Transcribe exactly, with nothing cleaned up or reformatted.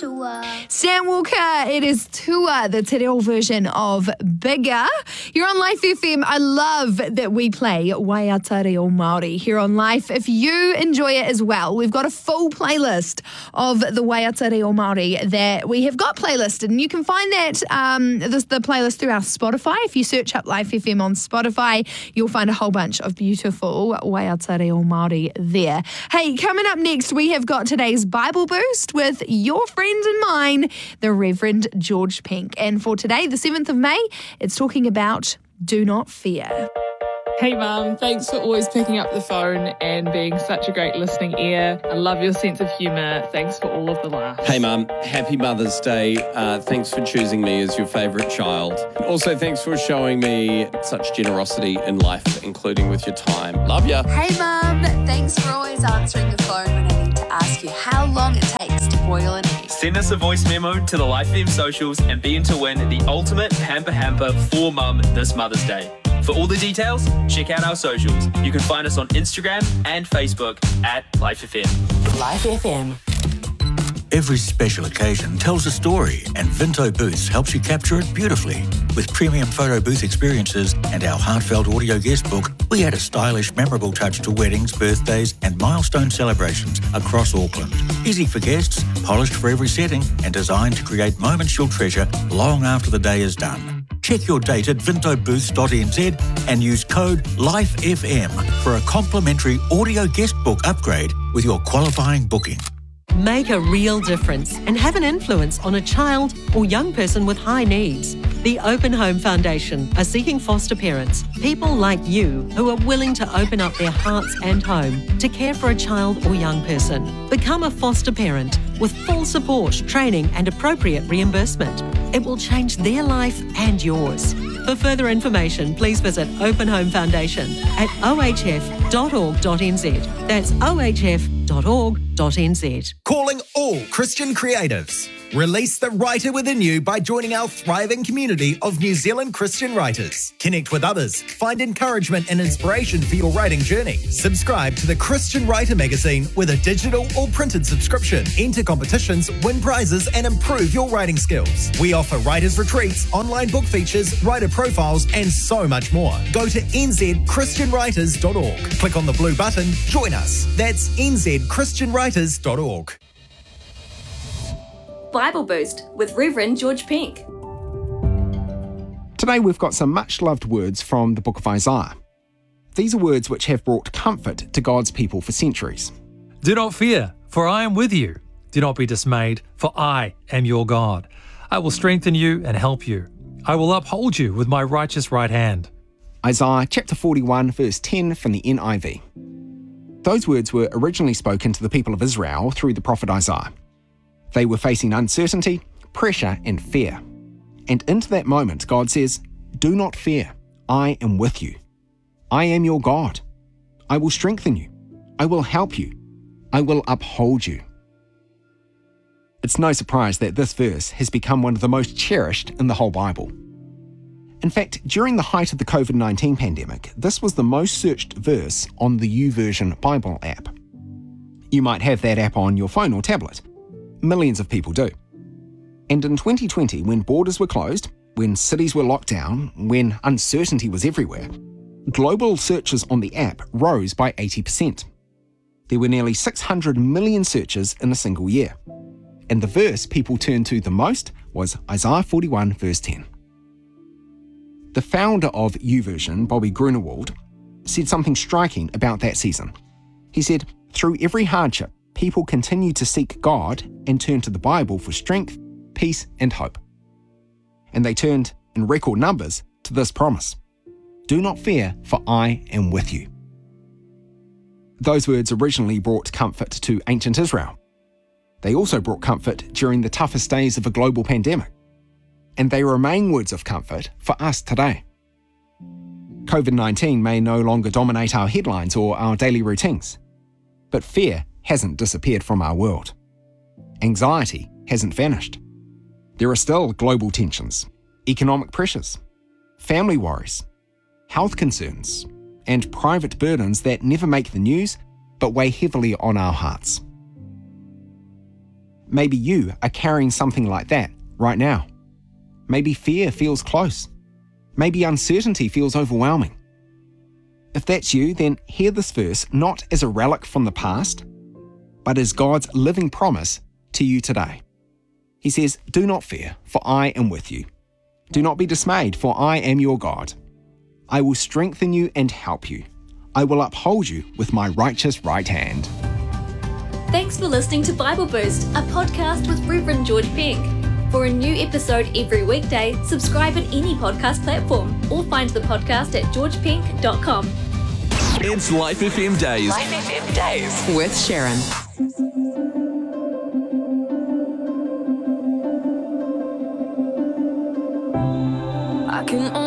Tua. Sam Walker, it is Tua, the Te Reo version of Bigger. You're on Life F M. I love that we play Waiata Reo Māori here on Life. If you enjoy it as well, we've got a full playlist of the Waiata Reo Māori that we have got playlisted, and you can find that um, this, the playlist through our Spotify. If you search up Life F M on Spotify, you'll find a whole bunch of beautiful Waiata Reo Māori there. Hey, coming up next, we have got today's Bible Boost with your friend and mine, the Reverend George Pink. And for today, the seventh of May, it's talking about Do Not Fear. Hey Mum, thanks for always picking up the phone and being such a great listening ear. I love your sense of humour. Thanks for all of the laughs. Hey Mum, happy Mother's Day. Uh, thanks for choosing me as your favourite child. Also, thanks for showing me such generosity in life, including with your time. Love ya. Hey Mum, thanks for always answering the phone when I need to ask you how long it takes to boil an egg. Send us a voice memo to the Life F M socials and be in to win the ultimate hamper hamper for Mum this Mother's Day. For all the details, check out our socials. You can find us on Instagram and Facebook at Life F M. Life F M. Every special occasion tells a story, and Vinto Booths helps you capture it beautifully. With premium photo booth experiences and our heartfelt audio guest book, we add a stylish, memorable touch to weddings, birthdays and milestone celebrations across Auckland. Easy for guests, polished for every setting, and designed to create moments you'll treasure long after the day is done. Check your date at vinto booths dot n z and use code Life F M for a complimentary audio guest book upgrade with your qualifying booking. Make a real difference and have an influence on a child or young person with high needs. The Open Home Foundation are seeking foster parents, people like you who are willing to open up their hearts and home to care for a child or young person. Become a foster parent with full support, training and appropriate reimbursement. It will change their life and yours. For further information, please visit Open Home Foundation at o h f dot org dot n z. That's o h f dot org dot n z. Calling all Christian creatives. Release the writer within you by joining our thriving community of New Zealand Christian writers. Connect with others, find encouragement and inspiration for your writing journey. Subscribe to the Christian Writer magazine with a digital or printed subscription. Enter competitions, win prizes and improve your writing skills. We offer writers retreats, online book features, writer profiles and so much more. Go to n z christian writers dot org. Click on the blue button, join us. That's n z christian writers dot org. Bible Boost with Reverend George Pink. Today we've got some much-loved words from the book of Isaiah. These are words which have brought comfort to God's people for centuries. Do not fear, for I am with you. Do not be dismayed, for I am your God. I will strengthen you and help you. I will uphold you with my righteous right hand. Isaiah chapter forty-one, verse ten from the N I V. Those words were originally spoken to the people of Israel through the prophet Isaiah. They were facing uncertainty, pressure, and fear. And into that moment, God says, "Do not fear, I am with you. I am your God. I will strengthen you. I will help you. I will uphold you." It's no surprise that this verse has become one of the most cherished in the whole Bible. In fact, during the height of the covid nineteen pandemic, this was the most searched verse on the YouVersion Bible app. You might have that app on your phone or tablet. Millions of people do. And in twenty twenty, when borders were closed, when cities were locked down, when uncertainty was everywhere, global searches on the app rose by eighty percent. There were nearly six hundred million searches in a single year. And the verse people turned to the most was Isaiah forty-one, verse ten. The founder of YouVersion, Bobby Grunewald, said something striking about that season. He said, "Through every hardship, people continue to seek God and turn to the Bible for strength, peace, and hope." And they turned, in record numbers, to this promise: "Do not fear, for I am with you." Those words originally brought comfort to ancient Israel. They also brought comfort during the toughest days of a global pandemic. And they remain words of comfort for us today. covid nineteen may no longer dominate our headlines or our daily routines, but fear hasn't disappeared from our world. Anxiety hasn't vanished. There are still global tensions, economic pressures, family worries, health concerns, and private burdens that never make the news but weigh heavily on our hearts. Maybe you are carrying something like that right now. Maybe fear feels close. Maybe uncertainty feels overwhelming. If that's you, then hear this verse not as a relic from the past, but as God's living promise to you today. He says, "Do not fear, for I am with you. Do not be dismayed, for I am your God. I will strengthen you and help you. I will uphold you with my righteous right hand." Thanks for listening to Bible Boost, a podcast with Reverend George Pink. For a new episode every weekday, subscribe at any podcast platform or find the podcast at george pink dot com. It's Life F M Days. Life F M Days with Sharon. I can only